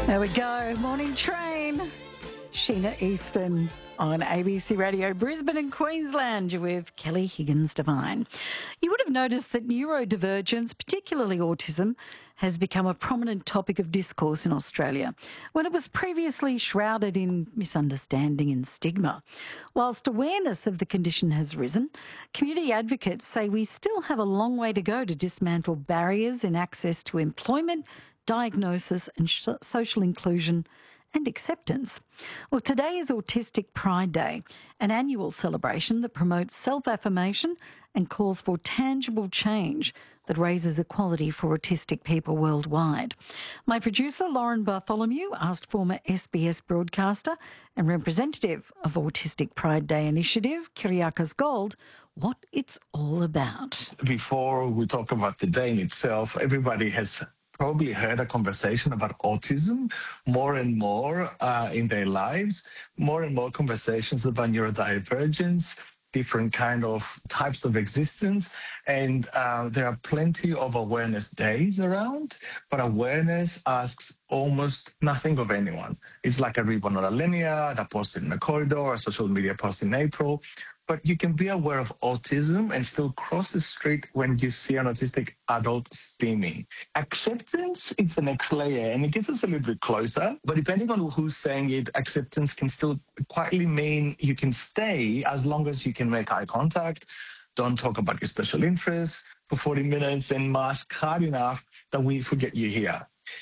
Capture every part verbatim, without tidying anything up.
There we go. Morning train. Sheena Easton on A B C Radio Brisbane and Queensland with Kelly Higgins Devine. You would have noticed that neurodivergence, particularly autism, has become a prominent topic of discourse in Australia when it was previously shrouded in misunderstanding and stigma. Whilst awareness of the condition has risen, community advocates say we still have a long way to go to dismantle barriers in access to employment, diagnosis and sh- social inclusion and acceptance. Well, today is Autistic Pride Day, an annual celebration that promotes self-affirmation and calls for tangible change that raises equality for autistic people worldwide. My producer, Lauren Bartholomew, asked former S B S broadcaster and representative of Autistic Pride Day initiative, Kyriakos Gold, what it's all about. Before we talk about the day in itself, everybody has probably heard a conversation about autism more and more uh, in their lives, more and more conversations about neurodivergence, different kind of types of existence. And uh, there are plenty of awareness days around, but awareness asks almost nothing of anyone. It's like a ribbon on a linear, a post in a corridor, a social media post in April. But you can be aware of autism and still cross the street when you see an autistic adult steaming. Acceptance is the next layer, and it gets us a little bit closer. But depending on who's saying it, acceptance can still quietly mean you can stay as long as you can make eye contact, don't talk about your special interests for forty minutes, and mask hard enough that we forget you're here.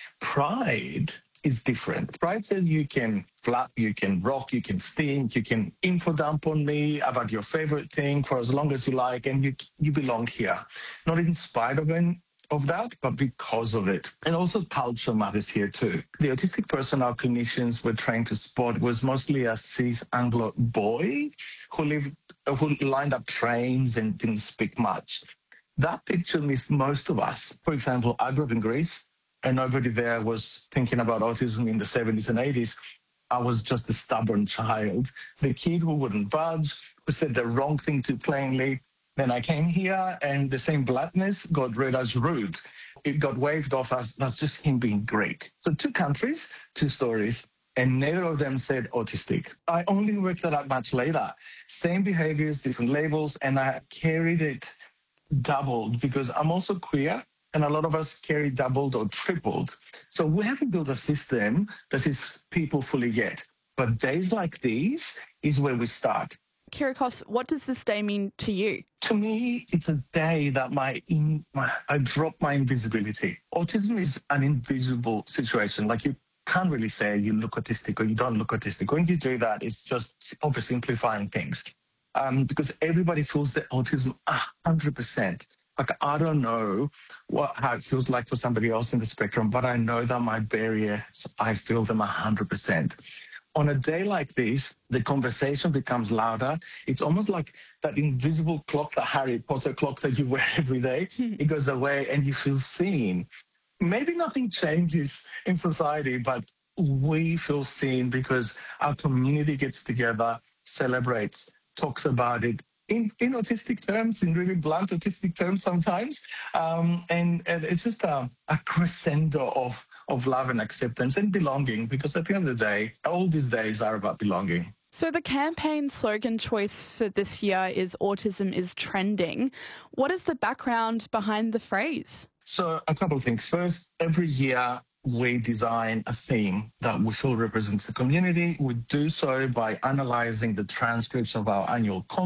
Pride is different. Pride says you can flap, you can rock, you can steam, you can info dump on me about your favorite thing for as long as you like, and you you belong here. Not in spite of an, of that, but because of it. And also culture matters here too. The autistic person our clinicians were trained to spot was mostly a cis Anglo boy who lived, who lined up trains and didn't speak much. That picture missed most of us. For example, I grew up in Greece, and nobody there was thinking about autism in the seventies and eighties. I was just a stubborn child, the kid who wouldn't budge, who said the wrong thing too plainly. Then I came here, and the same bluntness got read as rude. It got waved off as that's just him being Greek. So two countries, two stories, and neither of them said autistic. I only worked that out much later. Same behaviors, different labels, and I carried it doubled because I'm also queer. And a lot of us carry doubled or tripled. So we haven't built a system that sees people fully yet. But days like these is where we start. Kyriakos, what does this day mean to you? To me, it's a day that my, in, my I drop my invisibility. Autism is an invisible situation. Like you can't really say you look autistic or you don't look autistic. When you do that, it's just oversimplifying things. Um, because everybody feels that autism one hundred percent. Like, I don't know what how it feels like for somebody else in the spectrum, but I know that my barriers, I feel them one hundred percent. On a day like this, the conversation becomes louder. It's almost like that invisible clock, the Harry Potter clock that you wear every day. It goes away and you feel seen. Maybe nothing changes in society, but we feel seen because our community gets together, celebrates, talks about it, In, in autistic terms, in really blunt autistic terms sometimes. Um, and, and it's just a, a crescendo of, of love and acceptance and belonging, because at the end of the day, all these days are about belonging. So the campaign slogan choice for this year is Autism is Trending. What is the background behind the phrase? So a couple of things. First, every year we design a theme that we feel represents the community. We do so by analysing the transcripts of our annual conference.